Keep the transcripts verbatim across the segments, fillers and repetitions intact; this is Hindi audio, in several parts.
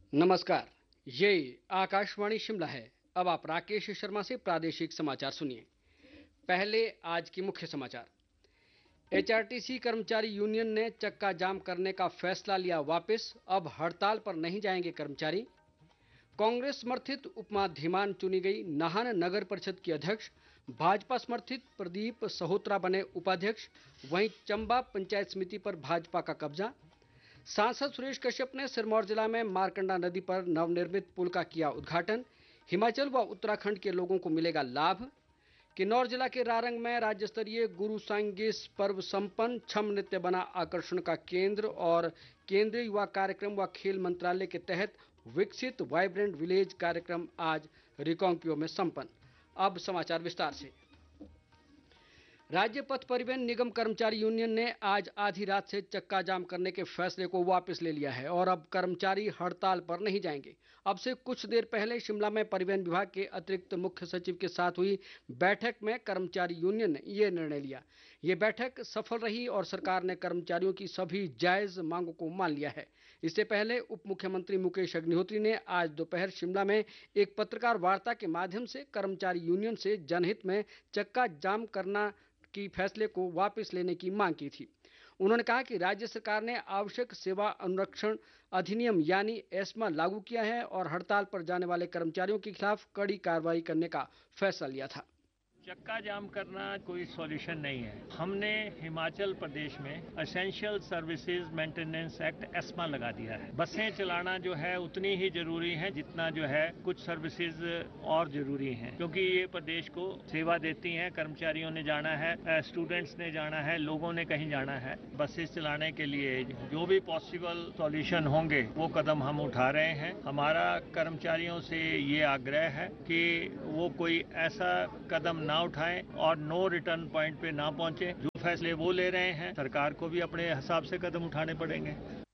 नमस्कार। ये आकाशवाणी शिमला है। अब आप राकेश शर्मा से प्रादेशिक समाचार सुनिए। पहले आज की मुख्य समाचार। एचआरटीसी कर्मचारी यूनियन ने चक्का जाम करने का फैसला लिया वापस। अब हड़ताल पर नहीं जाएंगे कर्मचारी। कांग्रेस समर्थित उपमा धीमान चुनी गई नाहन नगर परिषद की अध्यक्ष। भाजपा समर्थित प्रदीप सहोत्रा बने उपाध्यक्ष। वहीं चंबा पंचायत समिति पर भाजपा का कब्जा। सांसद सुरेश कश्यप ने सिरमौर जिला में मारकंडा नदी पर नवनिर्मित पुल का किया उद्घाटन। हिमाचल व उत्तराखंड के लोगों को मिलेगा लाभ। किन्नौर जिला के रारंग में राज्य स्तरीय गुरु सांगेस पर्व संपन्न। छम नृत्य बना आकर्षण का केंद्र। और केंद्रीय युवा कार्यक्रम व खेल मंत्रालय के तहत विकसित वाइब्रेंट विलेज कार्यक्रम आज रिकांगपिओ में संपन्न। अब समाचार विस्तार से। राज्य पथ परिवहन निगम कर्मचारी यूनियन ने आज आधी रात से चक्का जाम करने के फैसले को वापस ले लिया है और अब कर्मचारी हड़ताल पर नहीं जाएंगे। अब से कुछ देर पहले शिमला में परिवहन विभाग के अतिरिक्त मुख्य सचिव के साथ हुई बैठक में कर्मचारी यूनियन ने यह निर्णय लिया। ये बैठक सफल रही और सरकार ने कर्मचारियों की सभी जायज मांगों को मान लिया है। इससे पहले उप मुख्यमंत्री मुकेश अग्निहोत्री ने आज दोपहर शिमला में एक पत्रकार वार्ता के माध्यम से कर्मचारी यूनियन से जनहित में चक्का जाम करना की फैसले को वापस लेने की मांग की थी। उन्होंने कहा कि राज्य सरकार ने आवश्यक सेवा अनुरक्षण अधिनियम यानी एस्मा लागू किया है और हड़ताल पर जाने वाले कर्मचारियों के खिलाफ कड़ी कार्रवाई करने का फैसला लिया था। चक्का जाम करना कोई सॉल्यूशन नहीं है। हमने हिमाचल प्रदेश में essential services maintenance act ESMA लगा दिया है। बसें चलाना जो है उतनी ही जरूरी है जितना जो है कुछ सर्विसेज और जरूरी हैं, क्योंकि ये प्रदेश को सेवा देती हैं। कर्मचारियों ने जाना है, स्टूडेंट्स ने जाना है, लोगों ने कहीं जाना है। बसेस चलाने के लिए जो भी पॉसिबल सॉल्यूशन होंगे वो कदम हम उठा रहे हैं। हमारा कर्मचारियों से ये आग्रह है कि वो कोई ऐसा कदम ना उठाएं और नो रिटर्न पॉइंट पे ना पहुंचे। जो फैसले वो ले रहे हैं सरकार को भी अपने हिसाब से कदम उठाने पड़ेंगे।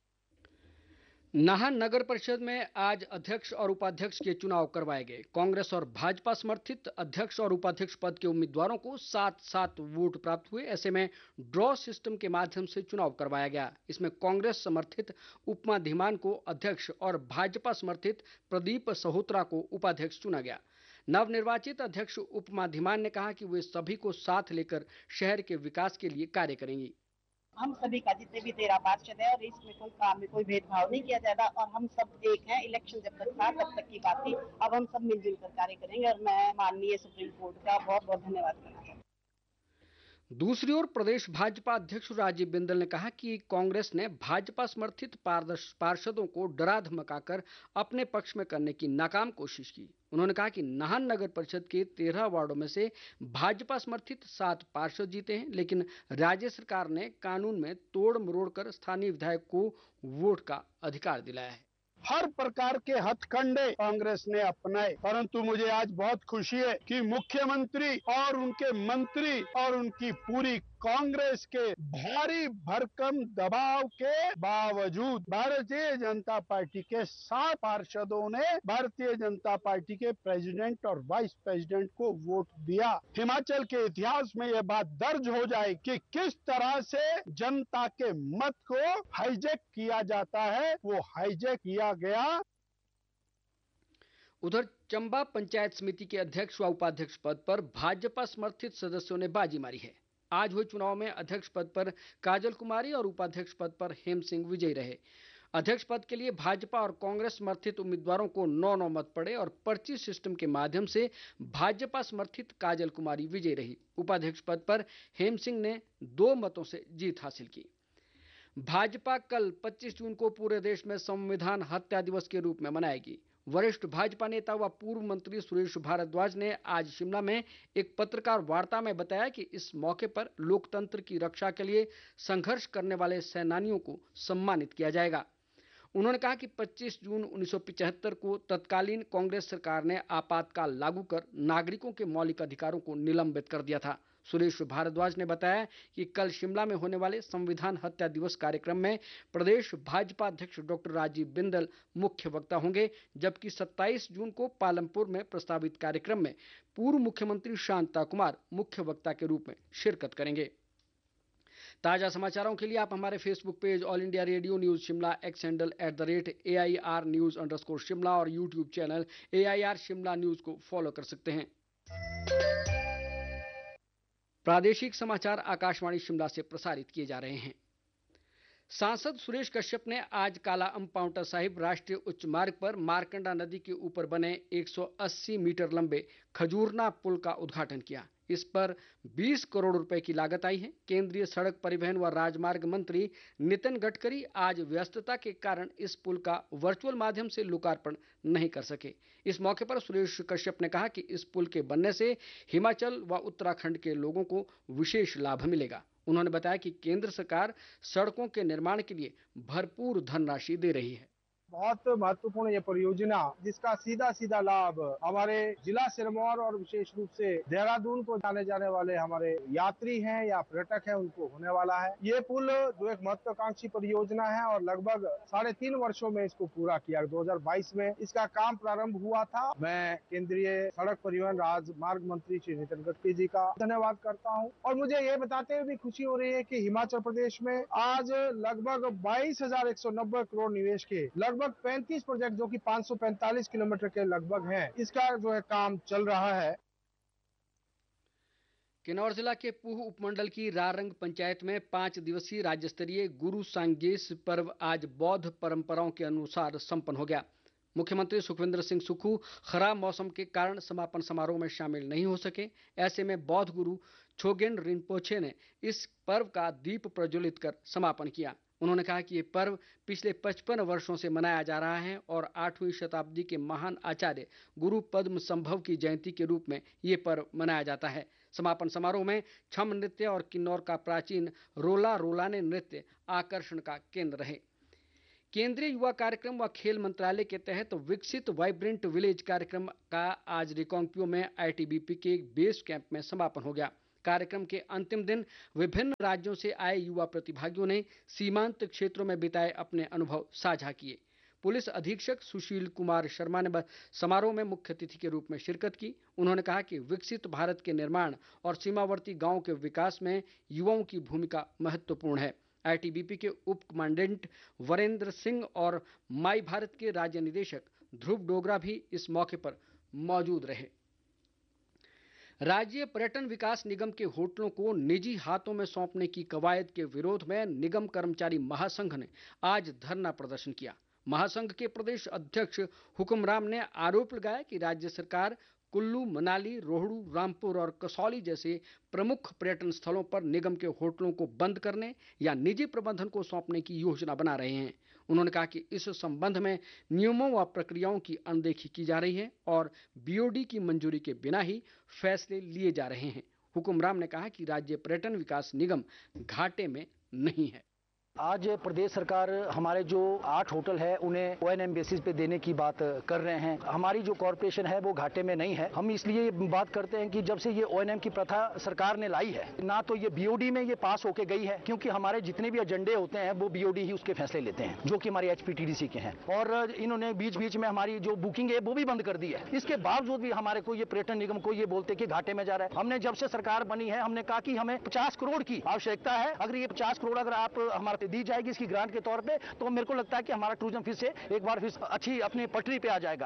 नाहन नगर परिषद में आज अध्यक्ष और उपाध्यक्ष के चुनाव करवाए गए। कांग्रेस और भाजपा समर्थित अध्यक्ष और उपाध्यक्ष पद के उम्मीदवारों को सात सात वोट प्राप्त हुए। ऐसे में ड्रॉ सिस्टम के माध्यम से चुनाव करवाया गया। इसमें कांग्रेस समर्थित उपमा धीमान को अध्यक्ष और भाजपा समर्थित प्रदीप सहोत्रा को उपाध्यक्ष चुना गया। नवनिर्वाचित अध्यक्ष उपमा धीमान ने कहा कि वे सभी को साथ लेकर शहर के विकास के लिए कार्य करेंगी। हम सभी का जितने भी तेरह पार्षद है और इसमें कोई काम में कोई भेदभाव नहीं किया जाएगा और हम सब एक हैं। इलेक्शन जब तक था तब तक की बात थी, अब हम सब मिलजुल कर कार्य करेंगे और मैं माननीय सुप्रीम कोर्ट का बहुत बहुत धन्यवाद करना चाहूँगी। दूसरी ओर प्रदेश भाजपा अध्यक्ष राजीव बिंदल ने कहा कि कांग्रेस ने भाजपा समर्थित पार्षदों को डरा धमकाकर अपने पक्ष में करने की नाकाम कोशिश की। उन्होंने कहा कि नाहन नगर परिषद के तेरह वार्डों में से भाजपा समर्थित सात पार्षद जीते हैं, लेकिन राज्य सरकार ने कानून में तोड़ मरोड़ कर स्थानीय विधायक को वोट का अधिकार दिलाया है। हर प्रकार के हथकंडे कांग्रेस ने अपनाए, परंतु मुझे आज बहुत खुशी है कि मुख्यमंत्री और उनके मंत्री और उनकी पूरी कांग्रेस के भारी भरकम दबाव के बावजूद भारतीय जनता पार्टी के सात पार्षदों ने भारतीय जनता पार्टी के प्रेसिडेंट और वाइस प्रेसिडेंट को वोट दिया। हिमाचल के इतिहास में यह बात दर्ज हो जाए कि किस तरह से जनता के मत को हाईजैक किया जाता है, वो हाईजैक किया गया। उधर चंबा पंचायत समिति के अध्यक्ष व उपाध्यक्ष पद पर भाजपा समर्थित सदस्यों ने बाजी मारी है। आज हुए चुनाव में अध्यक्ष पद पर काजल कुमारी और उपाध्यक्ष पद पर हेम सिंह विजयी रहे। अध्यक्ष पद के लिए भाजपा और कांग्रेस समर्थित उम्मीदवारों को नौ नौ मत पड़े और पर्ची सिस्टम के माध्यम से भाजपा समर्थित काजल कुमारी विजयी रही। उपाध्यक्ष पद पर हेम सिंह ने दो मतों से जीत हासिल की। भाजपा कल पच्चीस जून को पूरे देश में संविधान हत्या दिवस के रूप में मनाएगी। वरिष्ठ भाजपा नेता व पूर्व मंत्री सुरेश भारद्वाज ने आज शिमला में एक पत्रकार वार्ता में बताया कि इस मौके पर लोकतंत्र की रक्षा के लिए संघर्ष करने वाले सेनानियों को सम्मानित किया जाएगा। उन्होंने कहा कि पच्चीस जून उन्नीस सौ पचहत्तर को तत्कालीन कांग्रेस सरकार ने आपातकाल लागू कर नागरिकों के मौलिक अधिकारों को निलंबित कर दिया था। सुरेश भारद्वाज ने बताया कि कल शिमला में होने वाले संविधान हत्या दिवस कार्यक्रम में प्रदेश भाजपा अध्यक्ष डॉक्टर राजीव बिंदल मुख्य वक्ता होंगे, जबकि सत्ताईस जून को पालमपुर में प्रस्तावित कार्यक्रम में पूर्व मुख्यमंत्री शांता कुमार मुख्य वक्ता के रूप में शिरकत करेंगे। ताज़ा समाचारों के लिए आप हमारे Facebook page all India radio news Shimla, x handle at the rate A I R news underscore Shimla और YouTube channel A I R Shimla news को फॉलो कर सकते हैं। प्रादेशिक समाचार आकाशवाणी शिमला से प्रसारित किए जा रहे हैं। सांसद सुरेश कश्यप ने आज काला अम्ब पांवटा साहिब राष्ट्रीय उच्च मार्ग पर मारकंडा नदी के ऊपर बने एक सौ अस्सी मीटर लंबे खजूरना पुल का उद्घाटन किया। इस पर बीस करोड़ रुपए की लागत आई है। केंद्रीय सड़क परिवहन व राजमार्ग मंत्री नितिन गडकरी आज व्यस्तता के कारण इस पुल का वर्चुअल माध्यम से लोकार्पण नहीं कर सके। इस मौके पर सुरेश कश्यप ने कहा कि इस पुल के बनने से हिमाचल व उत्तराखंड के लोगों को विशेष लाभ मिलेगा। उन्होंने बताया कि केंद्र सरकार सड़कों के निर्माण के लिए भरपूर धनराशि दे रही है। बहुत महत्वपूर्ण ये परियोजना जिसका सीधा सीधा लाभ हमारे जिला सिरमौर और विशेष रूप से देहरादून को जाने जाने वाले हमारे यात्री हैं या पर्यटक हैं उनको होने वाला है। ये पुल जो एक महत्वाकांक्षी परियोजना है और लगभग साढ़े तीन वर्षों में इसको पूरा किया। दो हजार बाईस में इसका काम प्रारंभ हुआ था। मैं केंद्रीय सड़क परिवहन राजमार्ग मंत्री श्री नितिन गडकरी जी का धन्यवाद करता हूँ और मुझे ये बताते हुए भी खुशी हो रही है कि हिमाचल प्रदेश में आज लगभग बाईस हजार एक सौ नब्बे करोड़ निवेश के लगभग पैंतीस प्रोजेक्ट जो कि पाँच सौ पैंतालीस किलोमीटर के लगभग हैं, इसका जो है काम चल रहा है। किन्नौर जिला के पूह उपमंडल की रारंग पंचायत में पांच दिवसीय राज्य स्तरीय गुरु सांगेस पर्व आज बौद्ध परंपराओं के अनुसार संपन्न हो गया। मुख्यमंत्री सुखविंदर सिंह सुक्खू खराब मौसम के कारण समापन समारोह में शामिल नहीं हो सके। ऐसे में बौद्ध गुरु छोगेन रिनपोछे ने इस पर्व का दीप प्रज्वलित कर समापन किया। उन्होंने कहा कि ये पर्व पिछले पचपन वर्षों से मनाया जा रहा है और आठवीं शताब्दी के महान आचार्य गुरु पद्म संभव की जयंती के रूप में ये पर्व मनाया जाता है। समापन समारोह में छम नृत्य और किन्नौर का प्राचीन रोला रोलाने नृत्य आकर्षण का केंद्र रहे। केंद्रीय युवा कार्यक्रम व खेल मंत्रालय के तहत विकसित वाइब्रेंट विलेज कार्यक्रम का आज रिकांगपिओ में आई टी बी पी के बेस कैंप में समापन हो गया। कार्यक्रम के अंतिम दिन विभिन्न राज्यों से आए युवा प्रतिभागियों ने सीमांत क्षेत्रों में बिताए अपने अनुभव साझा किए। पुलिस अधीक्षक सुशील कुमार शर्मा ने समारोह में मुख्य अतिथि के रूप में शिरकत की। उन्होंने कहा कि विकसित भारत के निर्माण और सीमावर्ती गांवों के विकास में युवाओं की भूमिका महत्वपूर्ण है। आई टी बी पी के उप कमांडेंट वरेंद्र सिंह और माई भारत के राज्य निदेशक ध्रुव डोगरा भी इस मौके पर मौजूद रहे। राज्य पर्यटन विकास निगम के होटलों को निजी हाथों में सौंपने की कवायद के विरोध में निगम कर्मचारी महासंघ ने आज धरना प्रदर्शन किया। महासंघ के प्रदेश अध्यक्ष हुक्मराम ने आरोप लगाया कि राज्य सरकार कुल्लू, मनाली, रोहड़ू, रामपुर और कसौली जैसे प्रमुख पर्यटन स्थलों पर निगम के होटलों को बंद करने या निजी प्रबंधन को सौंपने की योजना बना रहे हैं। उन्होंने कहा कि इस संबंध में नियमों व प्रक्रियाओं की अनदेखी की जा रही है और बी ओ डी की मंजूरी के बिना ही फैसले लिए जा रहे हैं। हुक्मराम ने कहा कि राज्य पर्यटन विकास निगम घाटे में नहीं है। आज प्रदेश सरकार हमारे जो आठ होटल है उन्हें ओ एन एम बेसिस पे देने की बात कर रहे हैं। हमारी जो कॉरपोरेशन है वो घाटे में नहीं है। हम इसलिए बात करते हैं कि जब से ये ओ एन एम की प्रथा सरकार ने लाई है, ना तो ये बी ओ डी में ये पास होके गई है, क्योंकि हमारे जितने भी एजेंडे होते हैं वो बी ओ डी ही उसके फैसले लेते हैं, जो कि हमारे H P T D C के हैं। और इन्होंने बीच बीच में हमारी जो बुकिंग है वो भी बंद कर दी है। इसके बावजूद भी हमारे को ये पर्यटन निगम को ये बोलते कि घाटे में जा रहा है। हमने जब से सरकार बनी है हमने कहा कि हमें पचास करोड़ की आवश्यकता है। अगर ये पचास करोड़ अगर आप हमारे दी जाएगी इसकी ग्रांट के तौर पे, तो मेरे को लगता है कि हमारा टूरिज्म फिर से एक बार फिर अच्छी अपनी पटरी पे आ जाएगा।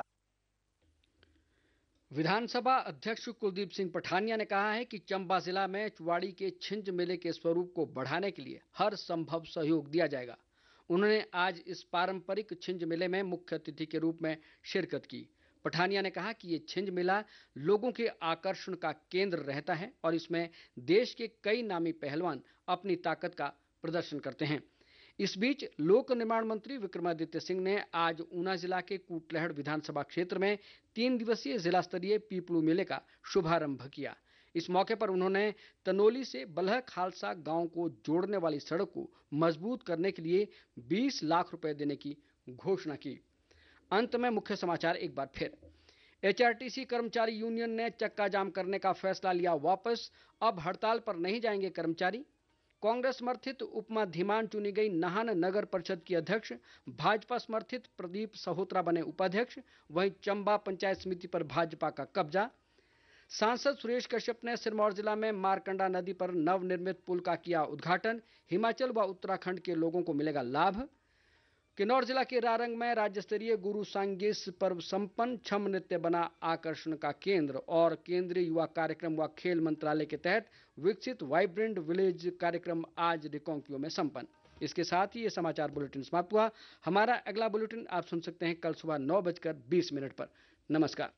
विधानसभा अध्यक्ष कुलदीप सिंह पठानिया ने कहा है कि चंबा जिला में चुवाड़ी के छिंज मेले के स्वरूप को बढ़ाने के लिए हर संभव सहयोग दिया जाएगा। उन्होंने आज इस पारंपरिक छिंज मेले में मुख्य अतिथि के रूप में शिरकत की। पठानिया ने कहा कि ये छिंज मेला लोगों के आकर्षण का केंद्र रहता है और इसमें देश के कई नामी पहलवान अपनी ताकत का प्रदर्शन करते हैं। इस बीच लोक निर्माण मंत्री विक्रमादित्य सिंह ने आज ऊना जिला के कुटलैहड़ विधानसभा क्षेत्र में तीन दिवसीय जिला स्तरीय पीपलू मेले का शुभारंभ किया। इस मौके पर उन्होंने तनोली से बल्ह खालसा गांव को जोड़ने वाली सड़क को मजबूत करने के लिए बीस लाख रुपए देने की घोषणा की। अंत में मुख्य समाचार एक बार फिर। एच आर टी सी कर्मचारी यूनियन ने चक्का जाम करने का फैसला लिया वापस। अब हड़ताल पर नहीं जाएंगे कर्मचारी। कांग्रेस समर्थित उपमा धीमान चुनी गई नाहन नगर परिषद की अध्यक्ष। भाजपा समर्थित प्रदीप सहोत्रा बने उपाध्यक्ष। वहीं चंबा पंचायत समिति पर भाजपा का कब्जा। सांसद सुरेश कश्यप ने सिरमौर जिला में मारकंडा नदी पर नवनिर्मित पुल का किया उद्घाटन। हिमाचल व उत्तराखंड के लोगों को मिलेगा लाभ। किन्नौर जिला के रारंग में राज्य स्तरीय गुरु सांगेस पर्व संपन्न। छम नृत्य बना आकर्षण का केंद्र। और केंद्रीय युवा कार्यक्रम व खेल मंत्रालय के तहत विकसित वाइब्रेंट विलेज कार्यक्रम आज रिकांगपिओ में संपन्न। इसके साथ ही ये समाचार बुलेटिन समाप्त हुआ। हमारा अगला बुलेटिन आप सुन सकते हैं कल सुबह नौ बजकर बीस मिनट पर। नमस्कार।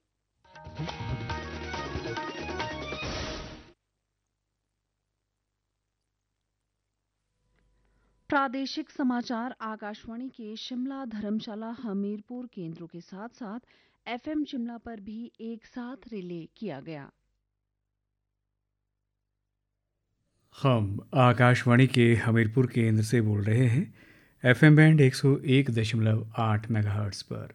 प्रादेशिक समाचार आकाशवाणी के शिमला, धर्मशाला, हमीरपुर केंद्रों के साथ साथ एफएम शिमला पर भी एक साथ रिले किया गया। हम आकाशवाणी के हमीरपुर केंद्र से बोल रहे हैं एफएम बैंड एक सौ एक दशमलव आठ मेगाहर्ट्ज पर।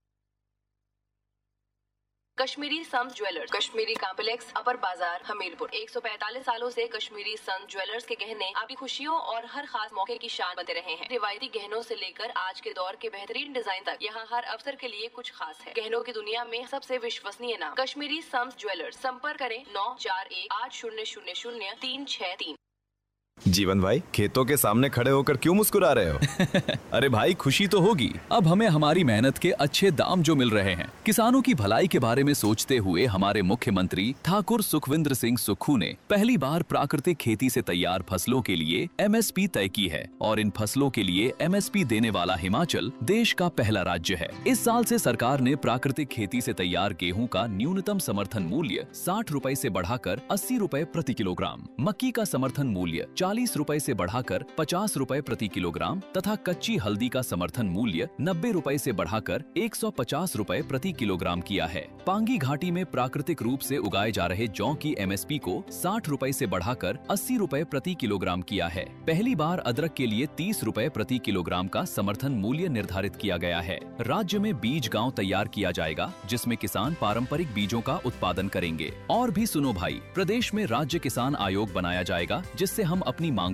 कश्मीरी संत ज्वेलर्स, कश्मीरी कॉम्प्लेक्स, अपर बाजार, हमीरपुर। एक सौ पैंतालीस सालों से कश्मीरी संत ज्वेलर्स के गहने आपकी खुशियों और हर खास मौके की शान बनते रहे हैं। रिवायती गहनों से लेकर आज के दौर के बेहतरीन डिजाइन तक, यहाँ हर अवसर के लिए कुछ खास है। गहनों की दुनिया में सबसे विश्वसनीय नाम कश्मीरी संत ज्वेलर्स। संपर्क करें नौ चार एक आठ शून्य शून्य शून्य तीन छह तीन। जीवन भाई, खेतों के सामने खड़े होकर क्यों मुस्कुरा रहे हो? अरे भाई, खुशी तो होगी। अब हमें हमारी मेहनत के अच्छे दाम जो मिल रहे हैं। किसानों की भलाई के बारे में सोचते हुए हमारे मुख्यमंत्री ठाकुर सुखविंद्र सिंह सुक्खू ने पहली बार प्राकृतिक खेती से तैयार फसलों के लिए एमएसपी तय की है और इन फसलों के लिए एमएसपी देने वाला हिमाचल देश का पहला राज्य है। इस साल से सरकार ने प्राकृतिक खेती से तैयार गेहूं का न्यूनतम समर्थन मूल्य साठ रुपए से बढ़ाकर अस्सी रुपए प्रति किलोग्राम, मक्की का समर्थन मूल्य चालीस रुपए से बढ़ाकर पचास रुपए प्रति किलोग्राम तथा कच्ची हल्दी का समर्थन मूल्य नब्बे रुपए से बढ़ाकर एक सौ पचास रुपए प्रति किलोग्राम किया है। पांगी घाटी में प्राकृतिक रूप से उगाए जा रहे जौ की एमएसपी को साठ रुपए से बढ़ाकर अस्सी रुपए प्रति किलोग्राम किया है। पहली बार अदरक के लिए तीस रुपए प्रति किलोग्राम का समर्थन मूल्य निर्धारित किया गया है। राज्य में बीज गांव तैयार किया जाएगा जिसमें किसान पारंपरिक बीजों का उत्पादन करेंगे। और भी सुनो भाई, प्रदेश में राज्य किसान आयोग बनाया जाएगा जिससे हम अपनी मांग